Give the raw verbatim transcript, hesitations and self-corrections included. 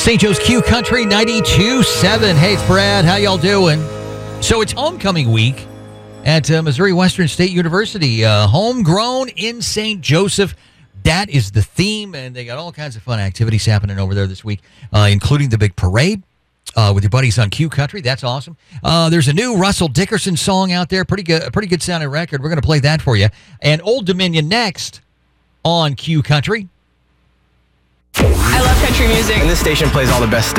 Saint Joe's Q Country ninety-two point seven. Hey, it's Brad. How y'all doing? So it's homecoming week at uh, Missouri Western State University. Uh, homegrown in Saint Joseph. That is the theme, and they got all kinds of fun activities happening over there this week, uh, including the big parade uh, with your buddies on Q Country. That's awesome. Uh, there's a new Russell Dickerson song out there. Pretty good, a pretty good sounding record. We're going to play that for you. And Old Dominion next on Q Country. I love country music. And this station plays all the best stuff.